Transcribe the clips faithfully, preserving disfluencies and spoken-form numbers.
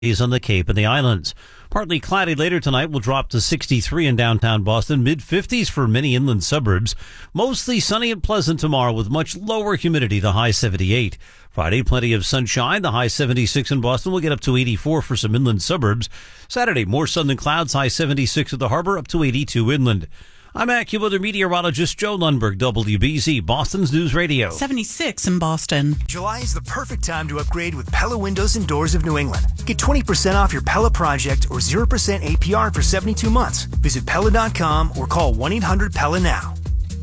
on the Cape and the Islands. Partly cloudy later tonight will drop to sixty-three in downtown Boston, mid fifties for many inland suburbs. Mostly sunny and pleasant tomorrow with much lower humidity, the high seventy-eight. Friday, plenty of sunshine, the high seventy-six in Boston. We'll get up to eighty-four for some inland suburbs. Saturday, more sun than clouds, high seventy-six at the harbor, up to eighty-two inland. I'm AccuWeather meteorologist Joe Lundberg, W B Z, Boston's News Radio. seventy-six in Boston. July is the perfect time to upgrade with Pella Windows and Doors of New England. Get twenty percent off your Pella project or zero percent A P R for seventy-two months. Visit Pella dot com or call one eight hundred Pella now.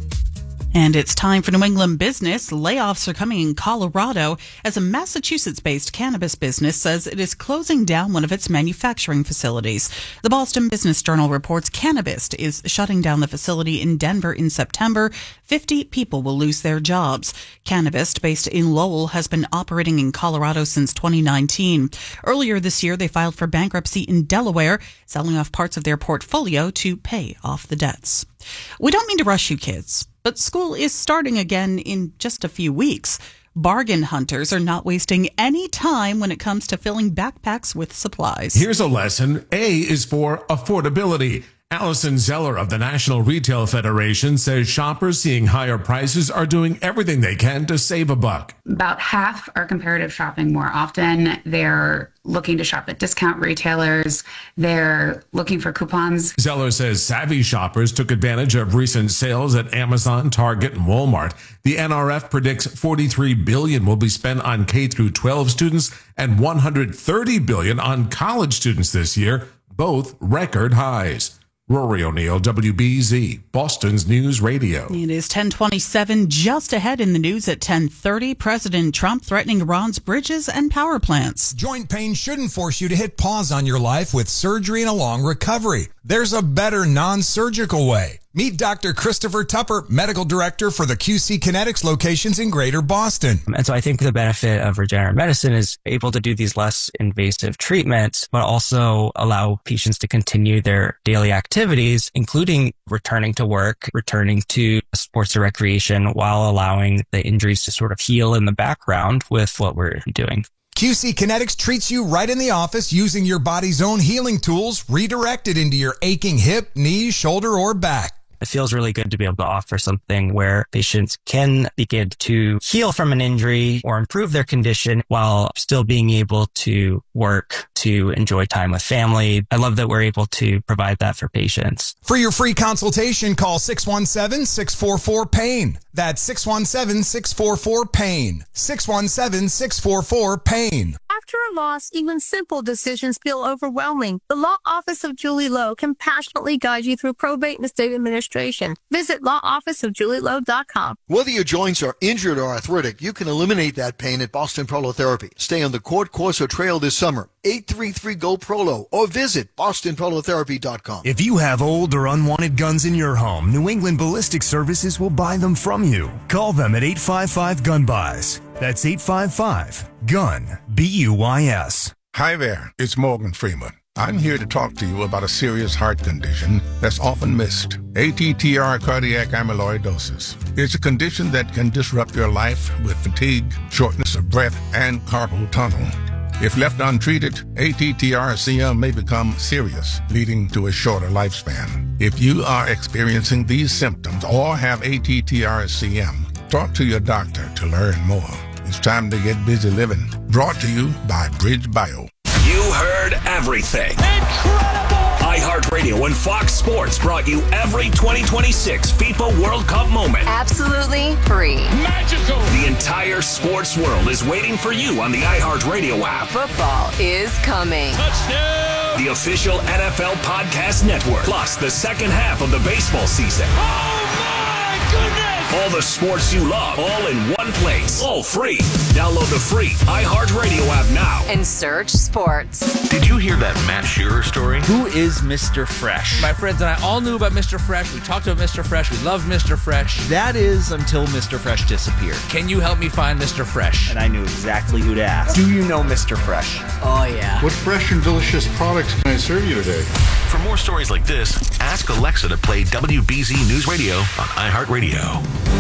And it's time for New England business. Layoffs are coming in Colorado as a Massachusetts-based cannabis business says it is closing down one of its manufacturing facilities. The Boston Business Journal reports Cannabist is shutting down the facility in Denver in September. fifty people will lose their jobs. Cannabist, based in Lowell, has been operating in Colorado since twenty nineteen. Earlier this year, they filed for bankruptcy in Delaware, selling off parts of their portfolio to pay off the debts. We don't mean to rush you kids, but school is starting again in just a few weeks. Bargain hunters are not wasting any time when it comes to filling backpacks with supplies. Here's a lesson. A is for affordability. Allison Zeller of the National Retail Federation says shoppers seeing higher prices are doing everything they can to save a buck. About half are comparative shopping more often. They're looking to shop at discount retailers. They're looking for coupons. Zeller says savvy shoppers took advantage of recent sales at Amazon, Target, and Walmart. The N R F predicts forty-three billion dollars will be spent on K through twelve students and one hundred thirty billion dollars on college students this year, both record highs. Rory O'Neill, W B Z, Boston's News Radio. It is ten twenty-seven, just ahead in the news at ten thirty. President Trump threatening Iran's bridges and power plants. Joint pain shouldn't force you to hit pause on your life with surgery and a long recovery. There's a better non-surgical way. Meet Doctor Christopher Tupper, Medical Director for the Q C Kinetics locations in Greater Boston. And so I think the benefit of regenerative medicine is able to do these less invasive treatments, but also allow patients to continue their daily activities, including returning to work, returning to sports or recreation, while allowing the injuries to sort of heal in the background with what we're doing. Q C Kinetics treats you right in the office using your body's own healing tools redirected into your aching hip, knee, shoulder, or back. It feels really good to be able to offer something where patients can begin to heal from an injury or improve their condition while still being able to work, to enjoy time with family. I love that we're able to provide that for patients. For your free consultation, call six one seven, six four four, PAIN. That's six one seven, six four four, PAIN. six one seven, six four four, PAIN. After a loss, even simple decisions feel overwhelming. The Law Office of Julie Lowe can passionately guide you through probate and estate administration. Visit law office of julie lowe dot com. Whether your joints are injured or arthritic, you can eliminate that pain at Boston Prolotherapy. Stay on the Court Corso Trail this summer. eight three three, G O, Prolo, or visit boston prolotherapy dot com. If you have old or unwanted guns in your home, New England Ballistic Services will buy them from you. Call them at eight five five, gun buys. That's eight five five, gun, B U Y S. Hi there, it's Morgan Freeman. I'm here to talk to you about a serious heart condition that's often missed. A T T R cardiac amyloidosis. It's a condition that can disrupt your life with fatigue, shortness of breath, and carpal tunnel. If left untreated, A T T R C M may become serious, leading to a shorter lifespan. If you are experiencing these symptoms or have A T T R C M, talk to your doctor to learn more. It's time to get busy living. Brought to you by Bridge Bio. You heard everything. Incredible! iHeartRadio and Fox Sports brought you every twenty twenty-six FIFA World Cup moment. Absolutely free. Magical! The entire sports world is waiting for you on the iHeartRadio app. Football is coming. Touchdown! The official N F L Podcast Network. Plus the second half of the baseball season. Oh my goodness! All the sports you love, all in one place. All free. Download the free iHeartRadio app now. And search sports. Did you hear that Matt Shearer story? Who is Mister Fresh? My friends and I all knew about Mister Fresh. We talked about Mister Fresh. We love Mister Fresh. That is until Mister Fresh disappeared. Can you help me find Mister Fresh? And I knew exactly who to ask. Do you know Mister Fresh? Oh, yeah. What fresh and delicious products can I serve you today? For more stories like this, ask Alexa to play W B Z News Radio on iHeartRadio.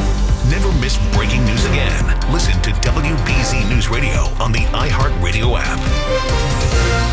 Never miss breaking news again. Listen to W B Z News Radio on the iHeartRadio app.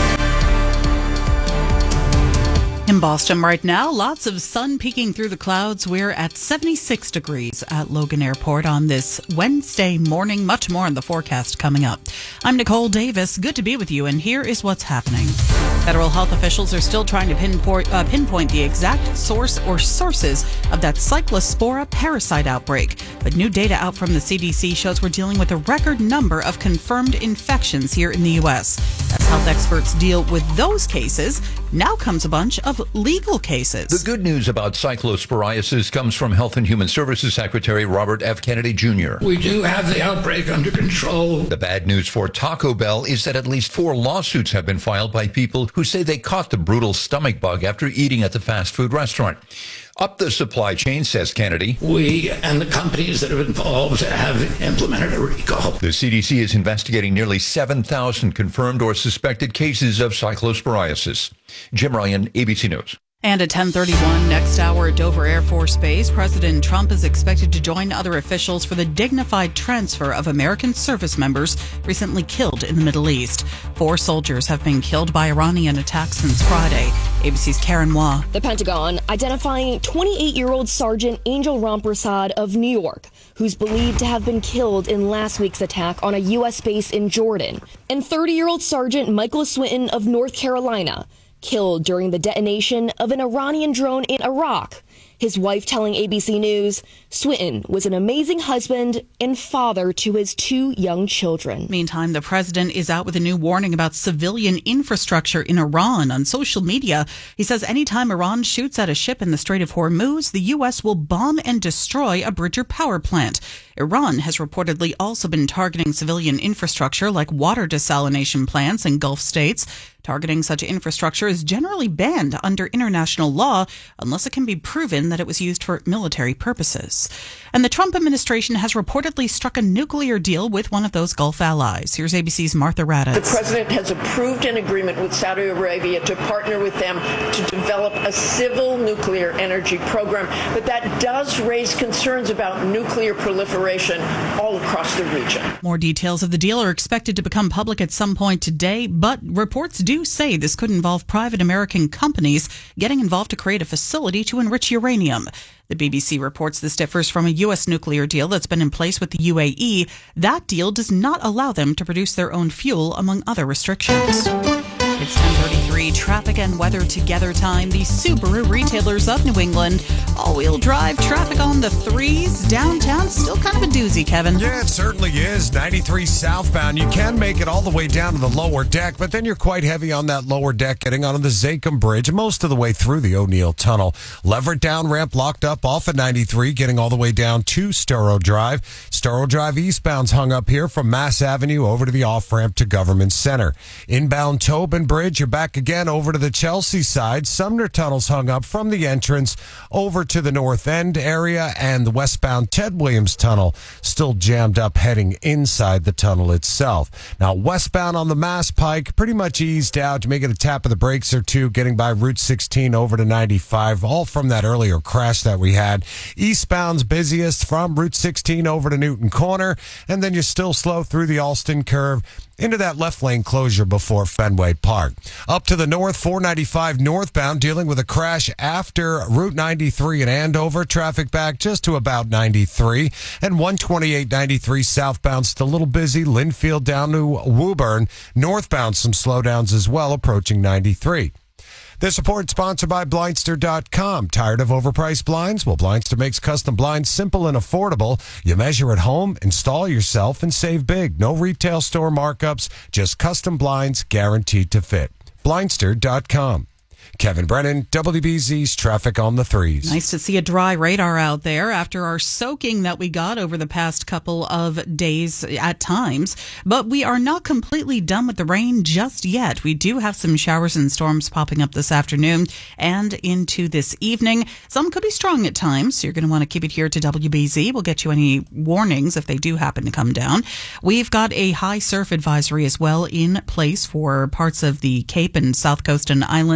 In Boston right now, lots of sun peeking through the clouds. We're at seventy-six degrees at Logan Airport on this Wednesday morning. Much more in the forecast coming up. I'm Nicole Davis. Good to be with you, and here is what's happening. Federal health officials are still trying to pinpoint, uh, pinpoint the exact source or sources of that Cyclospora parasite outbreak. But new data out from the C D C shows we're dealing with a record number of confirmed infections here in the U S. As health experts deal with those cases, now comes a bunch of legal cases. The good news about cyclosporiasis comes from Health and Human Services Secretary Robert F. Kennedy Junior We do have the outbreak under control. The bad news for Taco Bell is that at least four lawsuits have been filed by people who say they caught the brutal stomach bug after eating at the fast food restaurant. Up the supply chain, says Kennedy. We and the companies that are involved have implemented a recall. The C D C is investigating nearly seven thousand confirmed or suspected cases of cyclosporiasis. Jim Ryan, A B C News. And at ten thirty-one, next hour at Dover Air Force Base, President Trump is expected to join other officials for the dignified transfer of American service members recently killed in the Middle East. Four soldiers have been killed by Iranian attacks since Friday. A B C's Karen Wah. The Pentagon identifying twenty-eight-year-old Sergeant Angel Rampersad of New York, who's believed to have been killed in last week's attack on a U S base in Jordan, and thirty-year-old Sergeant Michael Swinton of North Carolina, killed during the detonation of an Iranian drone in Iraq. His wife telling A B C News, Swinton was an amazing husband and father to his two young children. Meantime, the president is out with a new warning about civilian infrastructure in Iran. On social media, he says anytime Iran shoots at a ship in the Strait of Hormuz, the U S will bomb and destroy a bridge or power plant. Iran has reportedly also been targeting civilian infrastructure like water desalination plants in Gulf states. Targeting such infrastructure is generally banned under international law unless it can be proven that it was used for military purposes. And the Trump administration has reportedly struck a nuclear deal with one of those Gulf allies. Here's A B C's Martha Raddatz. The president has approved an agreement with Saudi Arabia to partner with them to develop a civil nuclear energy program, but that does raise concerns about nuclear proliferation all across the region. More details of the deal are expected to become public at some point today, but reports do say this could involve private American companies getting involved to create a facility to enrich uranium. The B B C reports this differs from a U S nuclear deal that's been in place with the U A E. That deal does not allow them to produce their own fuel, among other restrictions. It's ten thirty-three, traffic and weather together time. The Subaru retailers of New England. All-wheel drive traffic on the threes. Downtown, still kind of a doozy, Kevin. Yeah, it certainly is. ninety-three southbound. You can make it all the way down to the lower deck, but then you're quite heavy on that lower deck getting onto the Zakim Bridge most of the way through the O'Neill Tunnel. Leverett down ramp locked up off of ninety-three, getting all the way down to Storrow Drive. Storrow Drive eastbound's hung up here from Mass Avenue over to the off-ramp to Government Center. Inbound Tobin Bridge, you're back again over to the Chelsea side. Sumner Tunnel's hung up from the entrance over to the North End area, and the westbound Ted Williams Tunnel still jammed up heading inside the tunnel itself. Now, westbound on the Mass Pike, pretty much eased out. You may get a tap of the brakes or two getting by Route sixteen over to ninety-five, all from that earlier crash that we had. Eastbound's busiest from Route sixteen over to Newton Corner, and then you're still slow through the Alston Curve into that left lane closure before Fenway Park. Up to the north, four ninety-five northbound, dealing with a crash after Route ninety-three in Andover. Traffic back just to about ninety-three. And one twenty-eight ninety-three southbound, still a little busy. Linfield down to Woburn. Northbound, some slowdowns as well, approaching ninety-three. This report sponsored by Blindster dot com. Tired of overpriced blinds? Well, Blindster makes custom blinds simple and affordable. You measure at home, install yourself, and save big. No retail store markups, just custom blinds guaranteed to fit. Blindster dot com. Kevin Brennan, W B Z's Traffic on the Threes. Nice to see a dry radar out there after our soaking that we got over the past couple of days at times. But we are not completely done with the rain just yet. We do have some showers and storms popping up this afternoon and into this evening. Some could be strong at times, so you're going to want to keep it here to W B Z. We'll get you any warnings if they do happen to come down. We've got a high surf advisory as well in place for parts of the Cape and South Coast and Islands.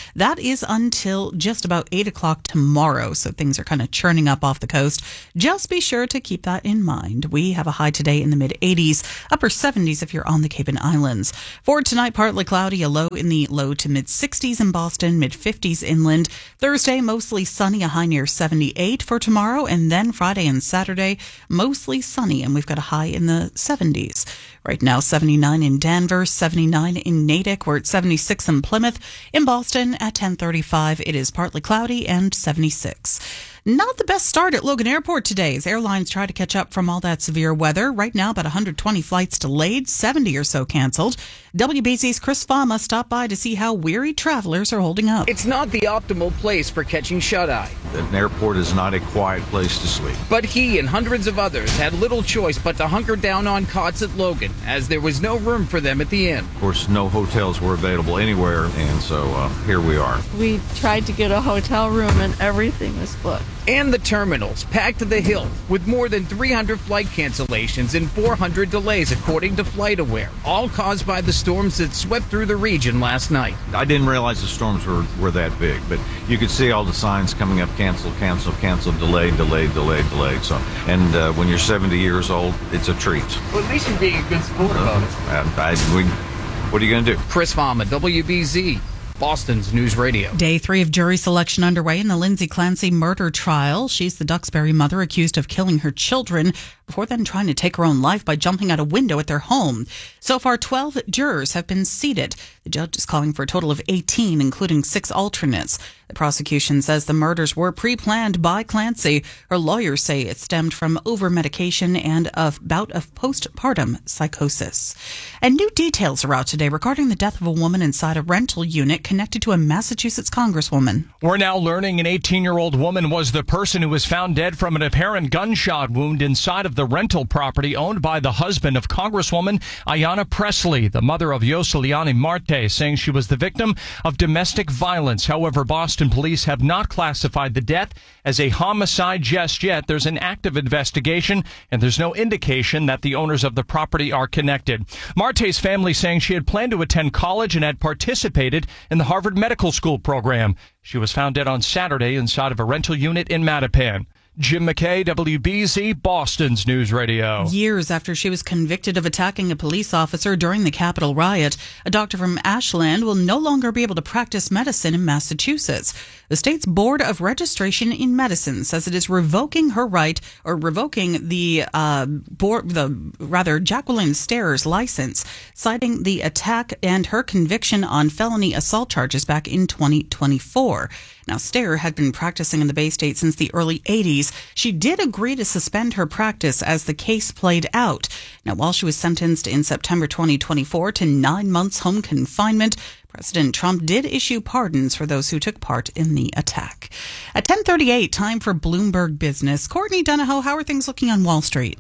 That is until just about eight o'clock tomorrow, so things are kind of churning up off the coast. Just be sure to keep that in mind. We have a high today in the mid-eighties, upper seventies if you're on the Cape and Islands. For tonight, partly cloudy, a low in the low to mid-sixties in Boston, mid-fifties inland. Thursday, mostly sunny, a high near seventy-eight for tomorrow, and then Friday and Saturday, mostly sunny, and we've got a high in the seventies. Right now, seventy-nine in Danvers, seventy-nine in Natick. We're at seventy-six in Plymouth. In Boston, at ten thirty-five, it is partly cloudy and seventy-six. Not the best start at Logan Airport today as airlines try to catch up from all that severe weather. Right now, about one hundred twenty flights delayed, seventy or so canceled. W B Z's Chris Fama stopped by to see how weary travelers are holding up. It's not the optimal place for catching shut-eye. An airport is not a quiet place to sleep. But he and hundreds of others had little choice but to hunker down on cots at Logan, as there was no room for them at the inn. Of course, no hotels were available anywhere, and so uh, here we are. We tried to get a hotel room and everything was booked. And the terminals packed to the hilt with more than three hundred flight cancellations and four hundred delays, according to FlightAware, all caused by the storms that swept through the region last night. I didn't realize the storms were, were that big, but you could see all the signs coming up: cancel, cancel, cancel, delayed, delayed, delayed, delayed. So, and uh, when you're seventy years old, it's a treat. Well, at least you're being a good sport about it. Uh, I, we, what are you going to do? Chris Fama, W B Z. Boston's News Radio. Day three of jury selection underway in the Lindsay Clancy murder trial. She's the Duxbury mother accused of killing her children before then trying to take her own life by jumping out a window at their home. So far, twelve jurors have been seated. The judge is calling for a total of eighteen, including six alternates. The prosecution says the murders were pre-planned by Clancy. Her lawyers say it stemmed from over-medication and a bout of postpartum psychosis. And new details are out today regarding the death of a woman inside a rental unit connected to a Massachusetts congresswoman. We're now learning an eighteen-year-old woman was the person who was found dead from an apparent gunshot wound inside of the rental property owned by the husband of Congresswoman Ayanna Pressley, the mother of Yoseliani Marte, saying she was the victim of domestic violence. However, Boston police have not classified the death as a homicide just yet. There's an active investigation, and there's no indication that the owners of the property are connected. Marte's family saying she had planned to attend college and had participated in the Harvard Medical School program. She was found dead on Saturday inside of a rental unit in Mattapan. Jim McKay, W B Z, Boston's News Radio. Years after she was convicted of attacking a police officer during the Capitol riot, a doctor from Ashland will no longer be able to practice medicine in Massachusetts. The state's Board of Registration in Medicine says it is revoking her right, or revoking the uh, board, the rather Jacqueline Stayer's license, citing the attack and her conviction on felony assault charges back in twenty twenty-four. Now, Stayer had been practicing in the Bay State since the early eighties. She did agree to suspend her practice as the case played out. Now, while she was sentenced in September twenty twenty-four to nine months home confinement, President Trump did issue pardons for those who took part in the attack. At ten thirty-eight, time for Bloomberg Business. Courtney Donahoe, how are things looking on Wall Street?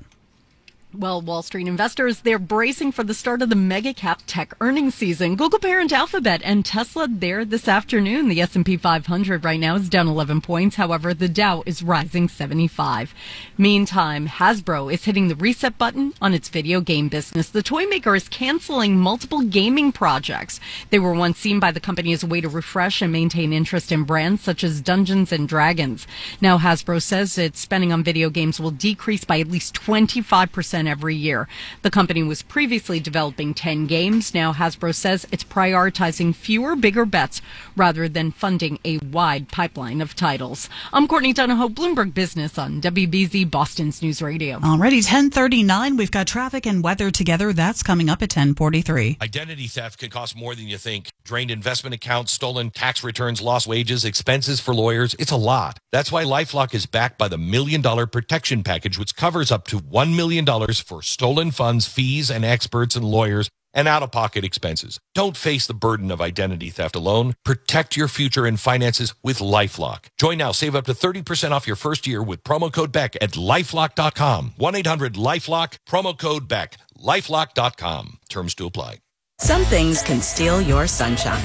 Well, Wall Street investors, they're bracing for the start of the mega cap tech earnings season. Google parent Alphabet and Tesla there this afternoon. The S and P five hundred right now is down eleven points. However, the Dow is rising seventy-five. Meantime, Hasbro is hitting the reset button on its video game business. The toy maker is canceling multiple gaming projects. They were once seen by the company as a way to refresh and maintain interest in brands such as Dungeons and Dragons. Now, Hasbro says its spending on video games will decrease by at least twenty-five percent every year. The company was previously developing ten games. Now Hasbro says it's prioritizing fewer, bigger bets rather than funding a wide pipeline of titles. I'm Courtney Donahoe, Bloomberg Business on W B Z Boston's News Radio. Already ten thirty-nine. We've got traffic and weather together. That's coming up at ten forty-three. Identity theft can cost more than you think. Drained investment accounts, stolen tax returns, lost wages, expenses for lawyers. It's a lot. That's why LifeLock is backed by the Million Dollar Protection Package, which covers up to one million dollars for stolen funds, fees, and experts and lawyers, and out-of-pocket expenses. Don't face the burden of identity theft alone. Protect your future and finances with LifeLock. Join now. Save up to thirty percent off your first year with promo code Beck at lifelock dot com. one eight hundred lifelock, promo code Beck. lifelock dot com. Terms to apply. Some things can steal your sunshine.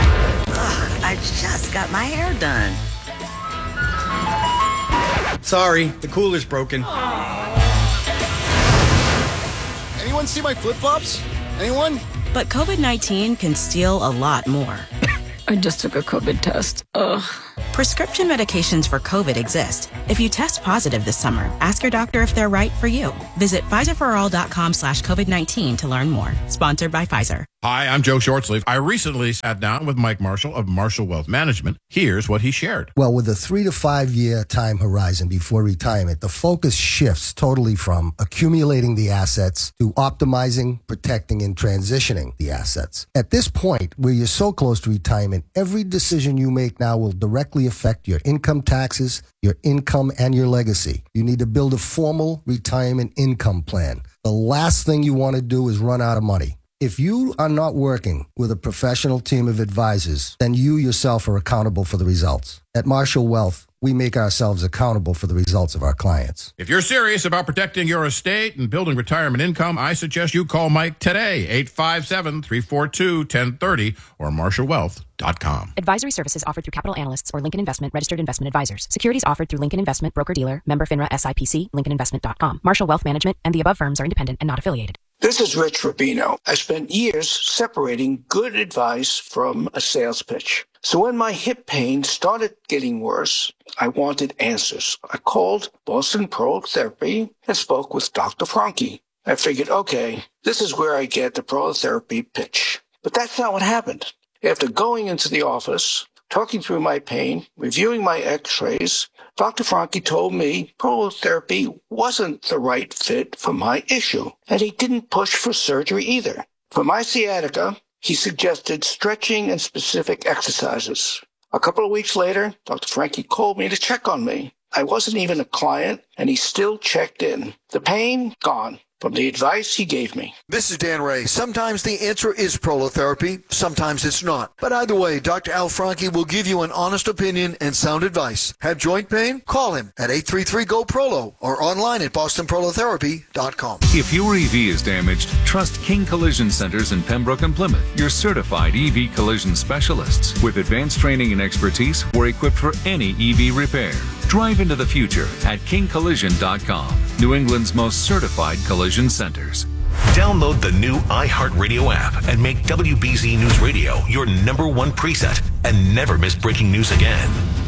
Ugh, I just got my hair done. Sorry, the cooler's broken. Anyone see my flip-flops? Anyone? But COVID nineteen can steal a lot more. I just took a COVID test. Ugh. Prescription medications for COVID exist. If you test positive this summer, ask your doctor if they're right for you. Visit Pfizerforall.com slash COVID-19 to learn more. Sponsored by Pfizer. Hi, I'm Joe Shortsleeve. I recently sat down with Mike Marshall of Marshall Wealth Management. Here's what he shared. Well, with a three to five year time horizon before retirement, the focus shifts totally from accumulating the assets to optimizing, protecting, and transitioning the assets. At this point, where you're so close to retirement, every decision you make now will directly affect your income taxes, your income, and your legacy. You need to build a formal retirement income plan. The last thing you want to do is run out of money. If you are not working with a professional team of advisors, then you yourself are accountable for the results. At Marshall Wealth, we make ourselves accountable for the results of our clients. If you're serious about protecting your estate and building retirement income, I suggest you call Mike today, eight five seven, three four two, one zero three zero or marshall wealth dot com. Advisory services offered through Capital Analysts or Lincoln Investment Registered Investment Advisors. Securities offered through Lincoln Investment Broker-Dealer, member FINRA S I P C, lincoln investment dot com. Marshall Wealth Management and the above firms are independent and not affiliated. This is Rich Rubino. I spent years separating good advice from a sales pitch. So when my hip pain started getting worse, I wanted answers. I called Boston Prolotherapy and spoke with Doctor Franke. I figured, okay, this is where I get the prolotherapy pitch. But that's not what happened. After going into the office, talking through my pain, reviewing my x-rays, Doctor Franke told me prolotherapy wasn't the right fit for my issue, and he didn't push for surgery either. For my sciatica, he suggested stretching and specific exercises. A couple of weeks later, Doctor Franke called me to check on me. I wasn't even a client, and he still checked in. The pain, gone. From the advice he gave me. This is Dan Ray. Sometimes the answer is prolotherapy, sometimes it's not. But either way, Doctor Al Franke will give you an honest opinion and sound advice. Have joint pain? Call him at eight three three, G O, P R O L O or online at boston prolotherapy dot com. If your E V is damaged, trust King Collision Centers in Pembroke and Plymouth, your certified E V collision specialists. With advanced training and expertise, we're equipped for any E V repair. Drive into the future at king collision dot com, New England's most certified collision centers. Download the new iHeartRadio app and make W B Z News Radio your number one preset and never miss breaking news again.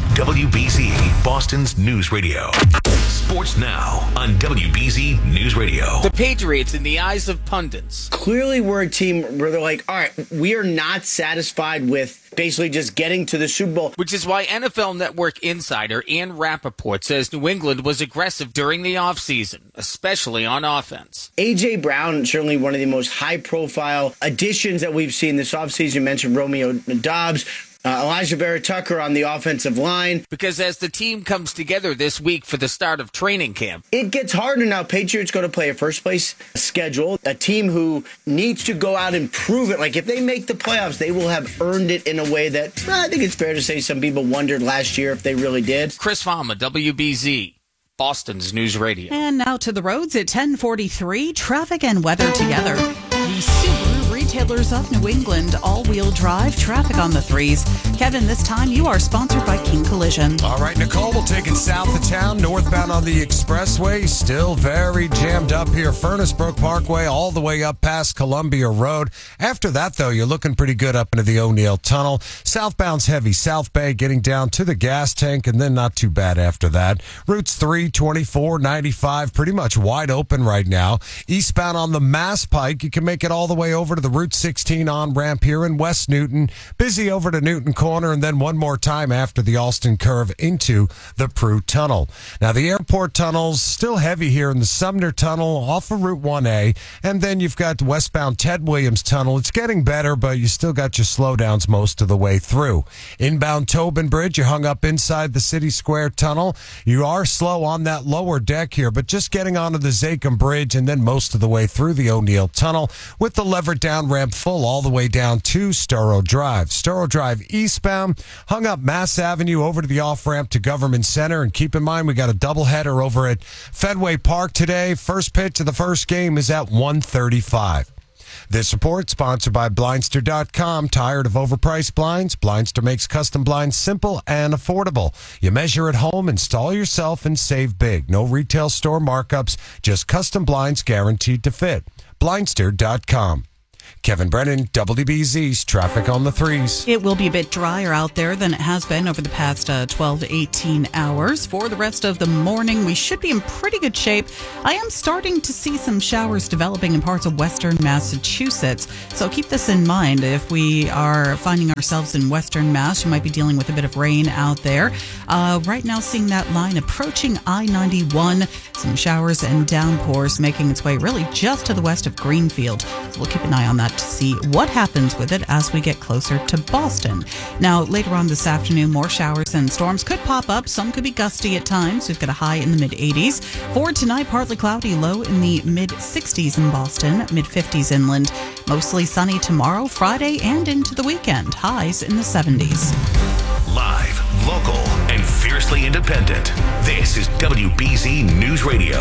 W B Z, Boston's news radio. Sports now on W B Z News Radio. The Patriots, in the eyes of pundits, clearly we're a team where they're like, all right, we are not satisfied with basically just getting to the Super Bowl. Which is why N F L Network insider Ian Rappaport says New England was aggressive during the offseason, especially on offense. A J. Brown, certainly one of the most high-profile additions that we've seen this offseason. You mentioned Romeo Doubs. Uh, Elijah Vera Tucker on the offensive line. Because as the team comes together this week for the start of training camp, it gets harder now. Patriots go to play a first-place schedule, a team who needs to go out and prove it. Like, if they make the playoffs, they will have earned it in a way that, well, I think it's fair to say some people wondered last year if they really did. Chris Fama, W B Z, Boston's News Radio. And now to the roads at ten forty-three. Traffic and weather together. The Subaru Retailers of New England all-wheel drive traffic on the threes. Kevin, this time you are sponsored by King Collision. All right, Nicole, we'll take it south of town, northbound on the expressway. Still very jammed up here. Furnace Brook Parkway all the way up past Columbia Road. After that, though, you're looking pretty good up into the O'Neill Tunnel. Southbound's heavy. South Bay getting down to the gas tank, and then not too bad after that. Routes three, twenty-four, ninety-five, pretty much wide open right now. Eastbound on the Mass Pike, you can make it all the way over to the Route sixteen on-ramp here in West Newton. Busy over to Newton Corner, and then one more time after the Alston Curve into the Prue Tunnel. Now, the airport tunnel's still heavy here in the Sumner Tunnel off of Route one A, and then you've got the westbound Ted Williams Tunnel. It's getting better, but you still got your slowdowns most of the way through. Inbound Tobin Bridge, you're hung up inside the City Square Tunnel. You are slow on that lower deck here, but just getting onto the Zachem Bridge and then most of the way through the O'Neill Tunnel with the Leverett down ramp full all the way down to Storrow Drive. Storrow Drive eastbound, hung up Mass Avenue over to the off-ramp to Government Center. And keep in mind, we got a doubleheader over at Fenway Park today. First pitch of the first game is at one thirty-five. This report sponsored by Blindster dot com. Tired of overpriced blinds? Blindster makes custom blinds simple and affordable. You measure at home, install yourself, and save big. No retail store markups, just custom blinds guaranteed to fit. Blindster dot com. Kevin Brennan, W B Z's Traffic on the Threes. It will be a bit drier out there than it has been over the past uh, twelve to eighteen hours. For the rest of the morning, we should be in pretty good shape. I am starting to see some showers developing in parts of western Massachusetts, so keep this in mind. If we are finding ourselves in western Mass, you might be dealing with a bit of rain out there. Uh, right now, seeing that line approaching I ninety-one, some showers and downpours making its way really just to the west of Greenfield. So we'll keep an eye on that to see what happens with it as we get closer to Boston. Now, later on this afternoon, more showers and storms could pop up. Some could be gusty at times. We've got a high in the mid eighties. For tonight, partly cloudy, low in the mid sixties in Boston, mid fifties inland. Mostly sunny tomorrow, Friday, and into the weekend. Highs in the seventies. Live, local, and fiercely independent. This is W B Z News Radio.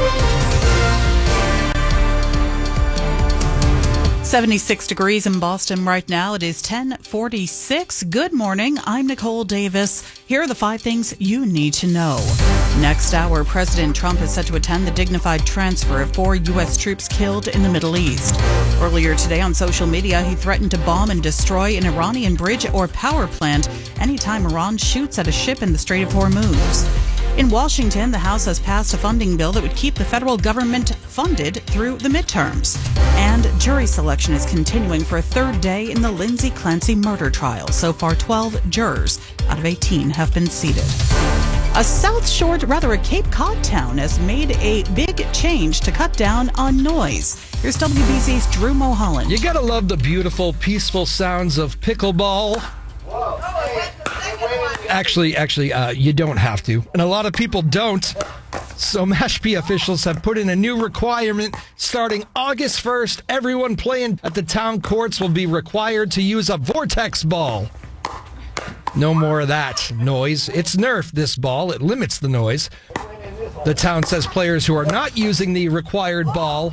seventy-six degrees in Boston right now. It is ten forty-six. Good morning. I'm Nicole Davis. Here are the five things you need to know. Next hour, President Trump is set to attend the dignified transfer of four U S troops killed in the Middle East. Earlier today on social media, he threatened to bomb and destroy an Iranian bridge or power plant anytime Iran shoots at a ship in the Strait of Hormuz. In Washington, the House has passed a funding bill that would keep the federal government funded through the midterms. And jury selection is continuing for a third day in the Lindsay Clancy murder trial. So far, twelve jurors out of eighteen have been seated. A South Shore, rather a Cape Cod town, has made a big change to cut down on noise. Here's W B Z's Drew Mulholland. You gotta love the beautiful, peaceful sounds of pickleball. Actually, actually, uh, you don't have to. And a lot of people don't. So Mashpee officials have put in a new requirement. Starting August first, everyone playing at the town courts will be required to use a vortex ball. No more of that noise. It's Nerf, this ball. It limits the noise. The town says players who are not using the required ball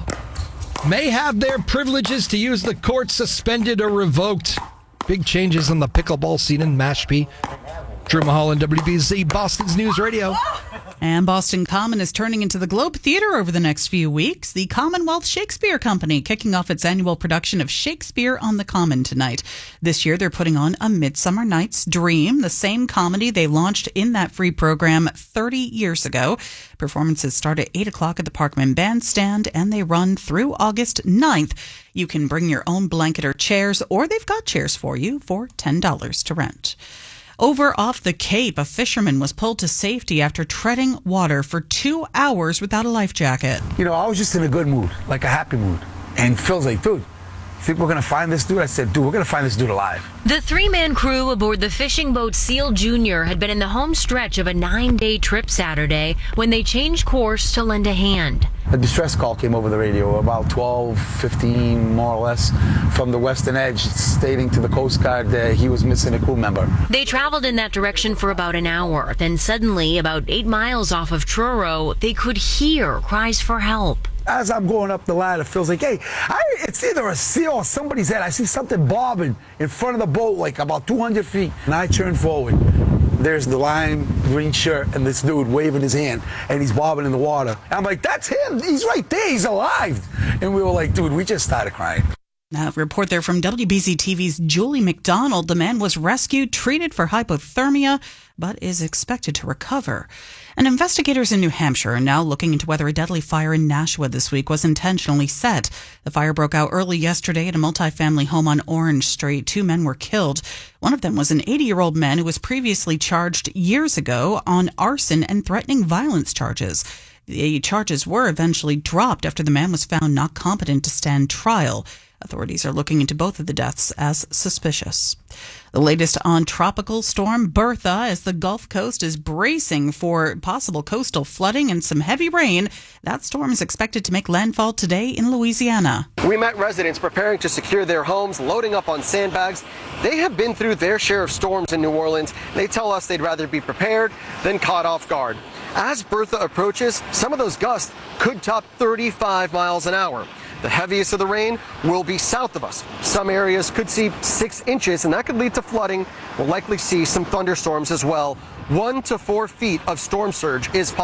may have their privileges to use the court suspended or revoked. Big changes on the pickleball scene in Mashpee. Drew Mulholland, W B Z, Boston's News Radio. And Boston Common is turning into the Globe Theater over the next few weeks. The Commonwealth Shakespeare Company kicking off its annual production of Shakespeare on the Common tonight. This year, they're putting on A Midsummer Night's Dream, the same comedy they launched in that free program thirty years ago. Performances start at eight o'clock at the Parkman Bandstand, and they run through August ninth. You can bring your own blanket or chairs, or they've got chairs for you for ten dollars to rent. Over off the Cape, a fisherman was pulled to safety after treading water for two hours without a life jacket. You know, I was just in a good mood, like a happy mood. And Phil's like, dude, think we're going to find this dude? I said, dude, we're going to find this dude alive. The three-man crew aboard the fishing boat Seal Junior had been in the home stretch of a nine-day trip Saturday when they changed course to lend a hand. A distress call came over the radio about twelve fifteen, more or less, from the western edge, stating to the Coast Guard that he was missing a crew member. They traveled in that direction for about an hour. Then suddenly, about eight miles off of Truro, they could hear cries for help. As I'm going up the ladder, Phil's like, hey, I, it's either a seal or somebody's head. I see something bobbing in front of the boat, like about two hundred feet. And I turn forward. There's the lime green shirt and this dude waving his hand, and he's bobbing in the water. And I'm like, that's him. He's right there. He's alive. And we were like, dude, we just started crying. A report there from W B Z T V's Julie McDonald. The man was rescued, treated for hypothermia, but is expected to recover. And investigators in New Hampshire are now looking into whether a deadly fire in Nashua this week was intentionally set. The fire broke out early yesterday at a multifamily home on Orange Street. Two men were killed. One of them was an eighty-year-old man who was previously charged years ago on arson and threatening violence charges. The charges were eventually dropped after the man was found not competent to stand trial. Authorities are looking into both of the deaths as suspicious. The latest on Tropical Storm Bertha, as the Gulf Coast is bracing for possible coastal flooding and some heavy rain. That storm is expected to make landfall today in Louisiana. We met residents preparing to secure their homes, loading up on sandbags. They have been through their share of storms in New Orleans. They tell us they'd rather be prepared than caught off guard. As Bertha approaches, some of those gusts could top thirty-five miles an hour. The heaviest of the rain will be south of us. Some areas could see six inches, and that could lead to flooding. We'll likely see some thunderstorms as well. One to four feet of storm surge is possible.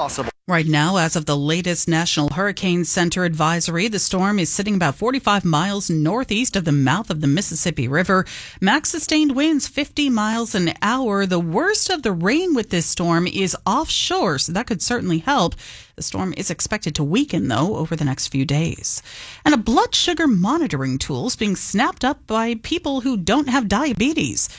Right now, as of the latest National Hurricane Center advisory, the storm is sitting about forty-five miles northeast of the mouth of the Mississippi River. Max sustained winds fifty miles an hour. The worst of the rain with this storm is offshore, so that could certainly help. The storm is expected to weaken, though, over the next few days. And a blood sugar monitoring tool is being snapped up by people who don't have diabetes.